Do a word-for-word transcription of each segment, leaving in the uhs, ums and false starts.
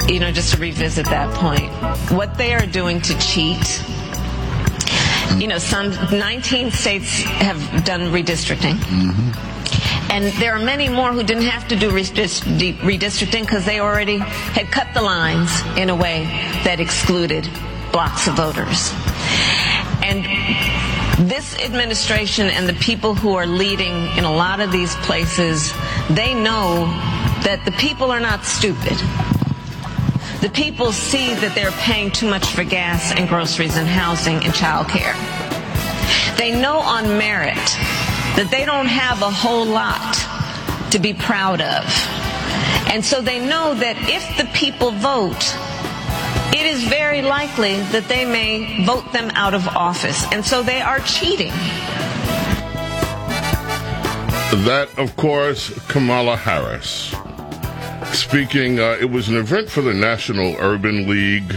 you know, just to revisit that point, what they are doing to cheat, you know, some nineteen states have done redistricting. Mm-hmm. And there are many more who didn't have to do redistricting because they already had cut the lines in a way that excluded blocks of voters. And this administration and the people who are leading in a lot of these places, they know that the people are not stupid. The people see that they're paying too much for gas and groceries and housing and child care. They know on merit that they don't have a whole lot to be proud of. And so they know that if the people vote, it is very likely that they may vote them out of office. And so they are cheating. That, of course, Kamala Harris. Speaking, uh, it was an event for the National Urban League,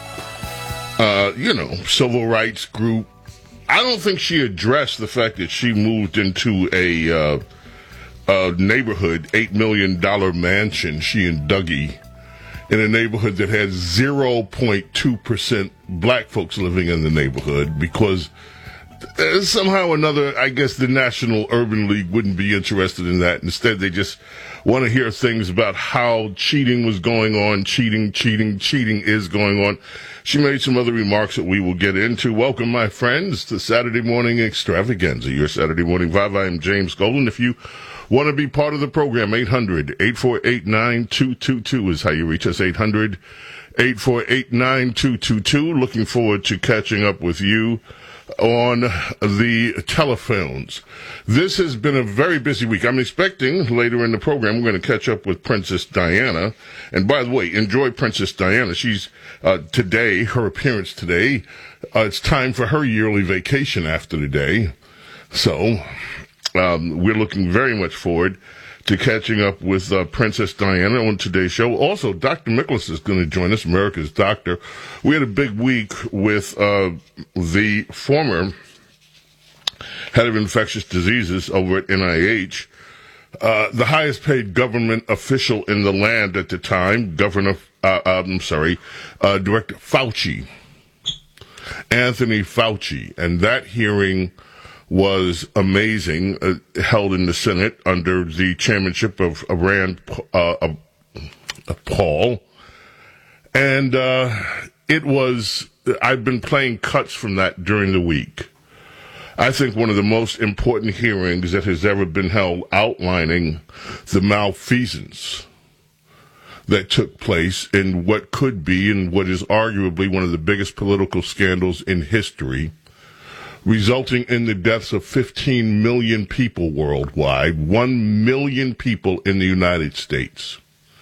uh, you know, civil rights group. I don't think she addressed the fact that she moved into a, uh, a neighborhood, eight million dollars mansion, she and Dougie, in a neighborhood that has zero point two percent black folks living in the neighborhood, because uh, somehow or another, I guess the National Urban League wouldn't be interested in that. Instead, they just want to hear things about how cheating was going on, cheating, cheating, cheating is going on. She made some other remarks that we will get into. Welcome, my friends, to Saturday Morning Extravaganza, your Saturday Morning Vibe. I am James Golden. If you want to be part of the program, eight hundred, eight four eight, nine two two two is how you reach us, eight hundred, eight four eight, nine two two two. Looking forward to catching up with you on the telephones. This has been a very busy week. I'm expecting later in the program we're going to catch up with Princess Diana. And by the way, enjoy Princess Diana. She's uh, today, her appearance today. Uh, it's time for her yearly vacation after the day. So um, we're looking very much forward to catching up with uh, Princess Diana on today's show. Also, Doctor Miklas is going to join us, America's Doctor. We had a big week with uh, the former head of infectious diseases over at N I H, uh, the highest paid government official in the land at the time, Governor, uh, I'm sorry, uh, Director Fauci, Anthony Fauci. And that hearing was amazing, uh, held in the Senate under the chairmanship of uh, Rand uh, uh, Paul. And uh, it was, I've been playing cuts from that during the week. I think one of the most important hearings that has ever been held, outlining the malfeasance that took place in what could be and what is arguably one of the biggest political scandals in history, resulting in the deaths of fifteen million people worldwide, one million people in the United States.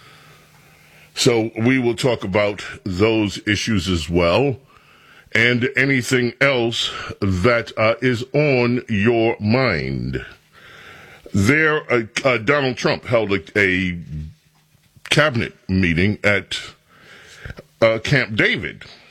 So we will talk about those issues as well, and anything else that uh, is on your mind. There, uh, uh, Donald Trump held a, a cabinet meeting at uh, Camp David.